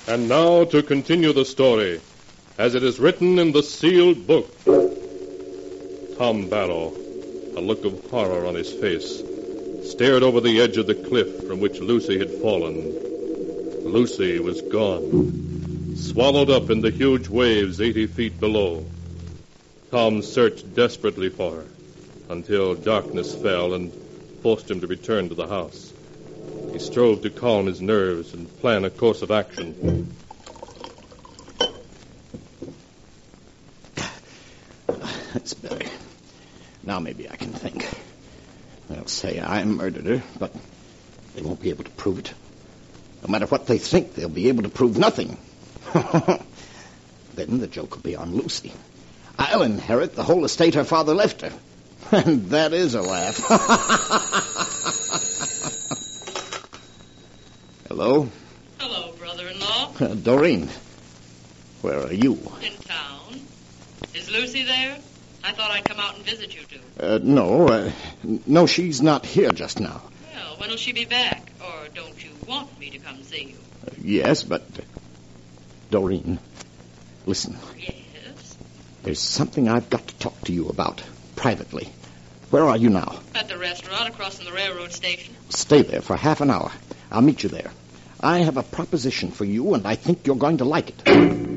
And now to continue the story, as it is written in the sealed book. Tom Barrow, a look of horror on his face, stared over the edge of the cliff from which Lucy had fallen. Lucy was gone, swallowed up in the huge waves 80 feet below. Tom searched desperately for her until darkness fell and forced him to return to the house. He strove to calm his nerves and plan a course of action. That's better. Now maybe I can think. They'll say I murdered her, but they won't be able to prove it. No matter what they think, they'll be able to prove nothing. Then the joke will be on Lucy. I'll inherit the whole estate her father left her. And that is a laugh. Hello? Hello, brother-in-law. Doreen, where are you? In town. Is Lucy there? I thought I'd come out and visit you two. No, she's not here just now. Well, when will she be back? Or don't you want me to come see you? Yes, but... Doreen, listen. Yes? There's something I've got to talk to you about, privately. Where are you now? At the restaurant across from the railroad station. Stay there for half an hour. I'll meet you there. I have a proposition for you, and I think you're going to like it.